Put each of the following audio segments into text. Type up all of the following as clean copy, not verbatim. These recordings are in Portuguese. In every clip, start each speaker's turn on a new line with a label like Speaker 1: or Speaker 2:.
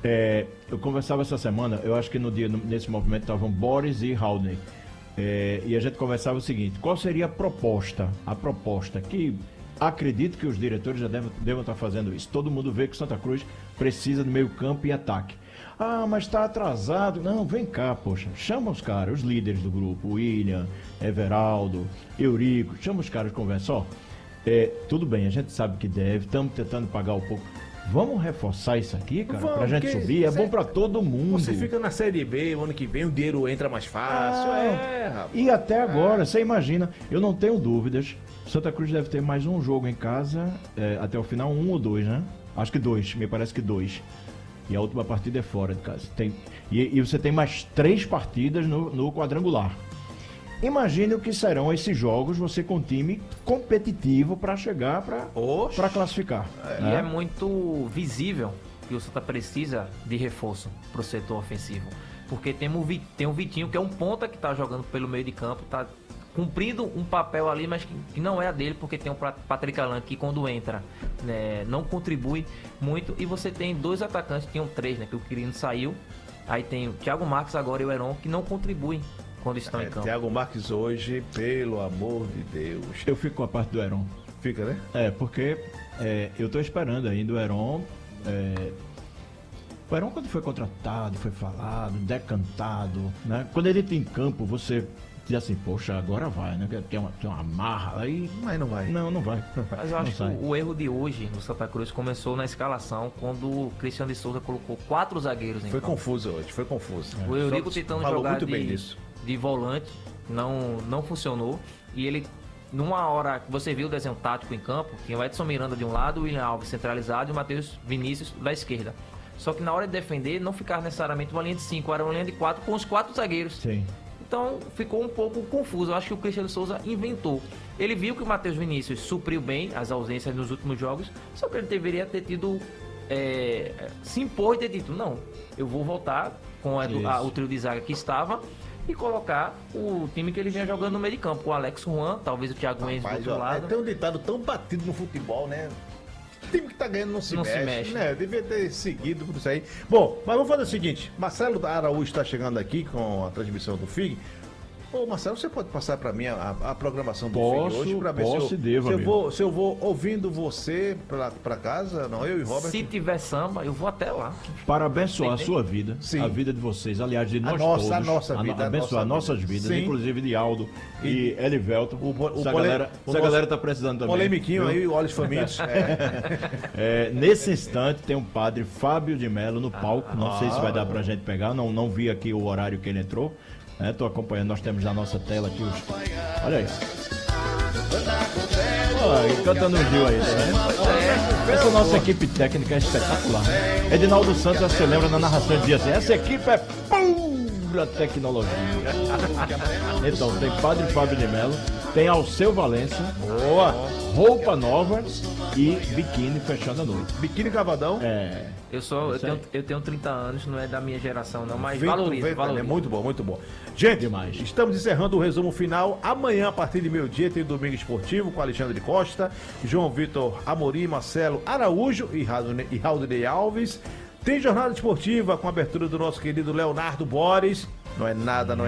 Speaker 1: Eu conversava essa semana, eu acho que nesse movimento estavam Boris e Haldane. E a gente conversava o seguinte: qual seria a proposta? A proposta que acredito que os diretores já devam estar fazendo isso. Todo mundo vê que o Santa Cruz precisa de meio campo e ataque. Ah, mas está atrasado. Não, vem cá, poxa. Chama os caras, os líderes do grupo, William, Everaldo, Eurico. Chama os caras, conversa. Ó, tudo bem, a gente sabe que deve, estamos tentando pagar um pouco. Vamos reforçar isso aqui, cara, pra gente subir. É bom pra todo mundo.
Speaker 2: Você fica na Série B, o ano que vem o dinheiro entra mais fácil.
Speaker 1: Rapaz. E até agora, você imagina, eu não tenho dúvidas, Santa Cruz deve ter mais um jogo em casa, até o final, 1 ou 2, né? Acho que 2, me parece que 2. E a última partida é fora de casa. E você tem mais 3 partidas no quadrangular. Imagine o que serão esses jogos, você com um time competitivo para chegar para classificar.
Speaker 3: E é muito visível que o Santa precisa de reforço para o setor ofensivo. Porque tem o Vitinho, que é um ponta que está jogando pelo meio de campo, está cumprindo um papel ali, mas que não é a dele, porque tem o Patrick Alan que quando entra, né, não contribui muito. E você tem 2 atacantes, tinham 3, né, que o Quirino saiu. Aí tem o Thiago Marques agora e o Heron, que não contribuem quando estão em campo.
Speaker 2: Thiago Marques hoje, pelo amor de Deus.
Speaker 1: Eu fico com a parte do Heron.
Speaker 2: Fica, né?
Speaker 1: Porque eu tô esperando ainda o Heron. O Heron, quando foi contratado, foi falado, decantado, né? Quando ele tem campo, você diz assim, poxa, agora vai, né? Tem uma marra aí.
Speaker 2: Mas não vai.
Speaker 1: Não vai.
Speaker 3: Mas eu acho que o erro de hoje no Santa Cruz começou na escalação, quando o Cristiano de Souza colocou 4 zagueiros em campo.
Speaker 2: Foi confuso hoje, foi confuso.
Speaker 3: O Eurico tentando jogar
Speaker 2: muito bem disso.
Speaker 3: De volante, não funcionou. E ele, numa hora que você viu o desenho tático em campo, tinha o Edson Miranda de um lado, o William Alves centralizado e o Matheus Vinícius da esquerda. Só que na hora de defender, não ficava necessariamente uma linha de 5, era uma linha de 4 com os 4 zagueiros.
Speaker 1: Sim.
Speaker 3: Então ficou um pouco confuso. Eu acho que o Cristiano Souza inventou. Ele viu que o Matheus Vinícius supriu bem as ausências nos últimos jogos, só que ele deveria ter tido se impor e ter dito, não, eu vou voltar com o trio de zaga que estava e colocar o time que ele vinha jogando no meio de campo, o Alex Juan, talvez o Thiago Mendes do outro lado.
Speaker 2: Tem um ditado tão batido no futebol, né? O time que tá ganhando não se mexe, né? Devia ter seguido por isso aí. Bom, mas vamos fazer o seguinte: Marcelo Araújo está chegando aqui com a transmissão do FIG. Ô Marcelo, você pode passar para mim a programação do FIG hoje para ver se eu vou ouvindo você para casa, não, eu e Robert.
Speaker 3: Se tiver samba, eu vou até lá.
Speaker 1: Para abençoar a sua vida,
Speaker 2: sim,
Speaker 1: a vida de vocês, aliás, de nós todos.
Speaker 2: A nossa vida.
Speaker 1: Abençoar nossas vidas, sim, inclusive de Aldo e Elivelton. Essa galera tá precisando também.
Speaker 2: Polemiquinho aí, olhos famintos.
Speaker 1: Nesse instante tem um padre Fábio de Mello no palco, não sei se vai dar pra gente pegar, não vi aqui o horário que ele entrou. Tô acompanhando, nós temos na nossa tela aqui os... Olha aí. Cantando o Gil aí, né? Essa nossa equipe técnica é espetacular. Edinaldo Santos, você lembra na narração, dizia assim, essa equipe é pura tecnologia. Então, tem Padre Fábio de Mello, tem Alceu Valença, boa, Roupa Nova e Biquíni fechando a noite.
Speaker 2: Biquíni Cavadão?
Speaker 3: Eu tenho 30 anos, não é da minha geração não, mas valorizo.
Speaker 2: É muito bom, muito bom. Gente, demais. Estamos encerrando o resumo final. Amanhã, a partir de meio-dia, tem Domingo Esportivo com Alexandre Costa, João Vitor Amorim, Marcelo Araújo e Haldane Alves. Tem jornada esportiva com a abertura do nosso querido Leonardo Boris. Não é nada.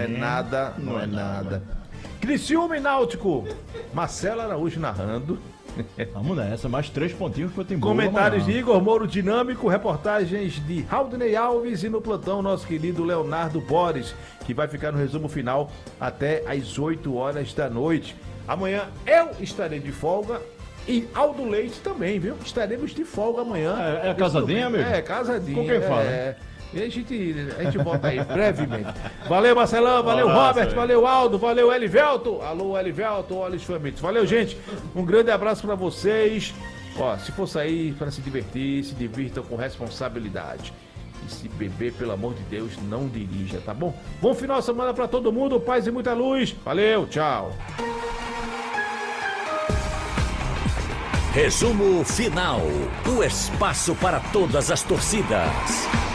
Speaker 2: Criciúma e Náutico, Marcelo Araújo narrando.
Speaker 1: Vamos nessa, mais 3 pontinhos pro Timbu.
Speaker 2: Comentários de Igor Mouro Dinâmico, reportagens de Haldane Alves e no plantão nosso querido Leonardo Boris, que vai ficar no resumo final até às 8 horas da noite. Amanhã eu estarei de folga e Aldo Leite também, viu? Estaremos de folga amanhã.
Speaker 1: É casadinha, amigo?
Speaker 2: É, casadinha.
Speaker 1: Com quem fala?
Speaker 2: E a gente volta aí brevemente. Valeu, Marcelão, valeu, Robert, valeu, Aldo, valeu, Elivelton. Alô, Elivelton, olha os famintos. Valeu, gente. Um grande abraço pra vocês. Ó, se for sair para se divertir, se divirtam com responsabilidade. E se beber, pelo amor de Deus, não dirija, tá bom? Bom final de semana pra todo mundo, paz e muita luz. Valeu, tchau.
Speaker 4: Resumo final. O espaço para todas as torcidas.